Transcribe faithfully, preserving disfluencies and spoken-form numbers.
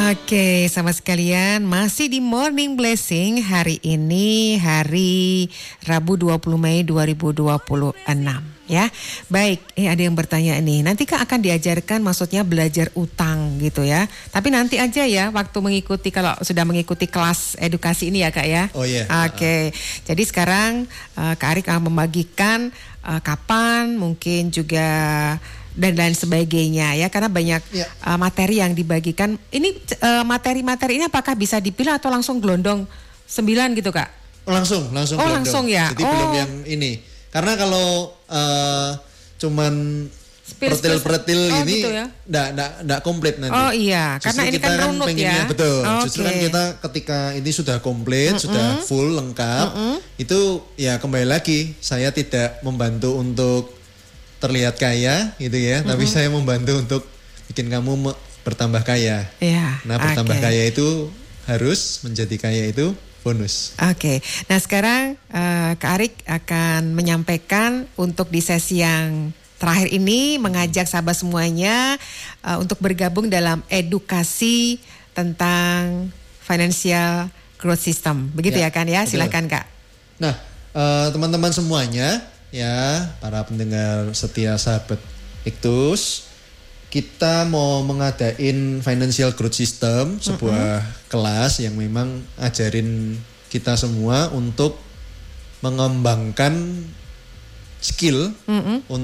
Oke, sama sekalian masih di Morning Blessing hari ini, hari Rabu dua puluh Mei dua ribu dua puluh enam ya. Baik, eh ada yang bertanya nih, nanti Kak akan diajarkan maksudnya belajar utang gitu ya. Tapi nanti aja ya waktu mengikuti kalau sudah mengikuti kelas edukasi ini ya Kak ya. Oh iya. Oke, jadi sekarang uh, Kak Arik akan membagikan uh, kapan mungkin juga dan lain sebagainya ya, karena banyak ya. uh, materi yang dibagikan. Ini uh, materi-materi ini apakah bisa dipilih atau langsung gelondong sembilan gitu Kak? Langsung, langsung. Oh gelondong. langsung ya. Jadi oh. belum yang ini. Karena kalau uh, cuman pretil-pretil oh, ini, gitu ya? Nggak, nggak, nggak komplit nanti. Oh iya, justru karena ini kan runut pengennya, ya. Betul. Okay. Justru kan kita ketika ini sudah komplit, mm-mm. sudah full lengkap, mm-mm. itu ya kembali lagi saya tidak membantu untuk terlihat kaya gitu ya, mm-hmm. tapi saya membantu untuk bikin kamu me- bertambah kaya. Yeah, nah bertambah okay. kaya itu harus menjadi kaya itu bonus. Oke, okay. Nah sekarang uh, Kak Arik akan menyampaikan untuk di sesi yang terakhir ini mengajak sahabat semuanya uh, untuk bergabung dalam edukasi tentang financial growth system. Begitu ya, ya kan ya? Betul. Silakan Kak. Nah uh, teman-teman semuanya. Ya, para pendengar setia sahabat Iktus, kita mau mengadain Financial Growth System, sebuah mm-hmm. kelas yang memang ajarin kita semua untuk mengembangkan skill mm-hmm.